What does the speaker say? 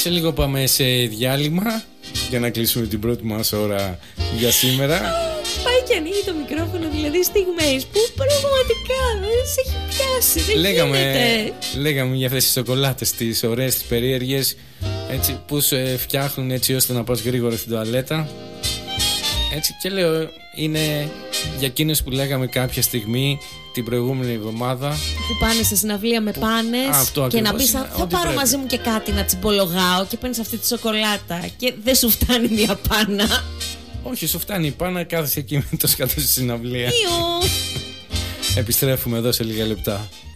Σε λίγο πάμε σε διάλειμμα για να κλείσουμε την πρώτη μας ώρα για σήμερα. Πάει και ανοίγει το μικρόφωνο, δηλαδή στιγμές που πραγματικά δεν σε έχει πιάσει. Λέγαμε για αυτές τις σοκολάτες, τις ωραίες, τις περίεργες, έτσι, που σε φτιάχνουν έτσι ώστε να πας γρήγορα στην τουαλέτα. Έτσι, και λέω, είναι για εκείνους που λέγαμε κάποια στιγμή την προηγούμενη εβδομάδα που πάνε σε συναυλία με πάνες και να πεις θα πάρω μαζί μου και κάτι να τσιμπολογάω και παίρνεις αυτή τη σοκολάτα και δεν σου φτάνει μια πάνα. Όχι, σου φτάνει η πάνα, κάθεσαι εκεί με το σκατό στη συναυλία. Επιστρέφουμε εδώ σε λίγα λεπτά.